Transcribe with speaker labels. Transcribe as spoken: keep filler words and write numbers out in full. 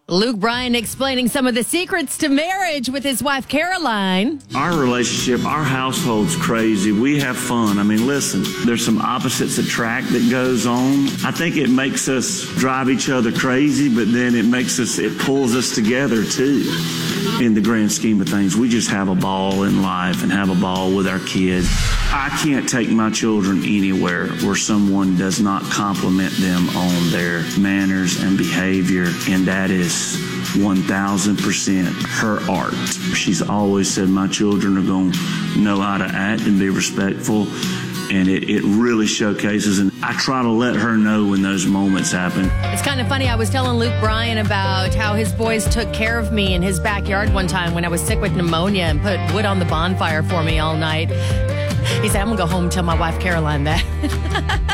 Speaker 1: Luke Bryan explaining some of the secrets to marriage with his wife, Caroline.
Speaker 2: Our relationship, our household's crazy. We have fun. I mean, listen, there's some opposites attract that goes on. I think it makes us drive each other crazy, but then it makes us, it pulls us together too. In the grand scheme of things, we just have a ball in life and have a ball with our kids. I can't take my children anywhere where someone does not compliment them on their manners and behavior, and that is one thousand percent her art. She's always said my children are going to know how to act and be respectful, and it, it really showcases, and I try to let her know when those moments happen.
Speaker 1: It's kind of funny. I was telling Luke Bryan about how his boys took care of me in his backyard one time when I was sick with pneumonia and put wood on the bonfire for me all night. He said, I'm going to go home and tell my wife Caroline that.